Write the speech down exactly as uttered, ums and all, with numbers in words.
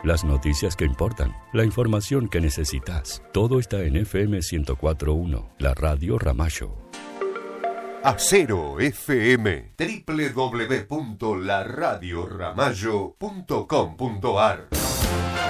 las noticias que importan, la información que necesitas. Todo está en F M ciento cuatro punto uno, la radio Ramallo. Acero F M, doble u doble u doble u punto la radio ramallo punto com punto a r.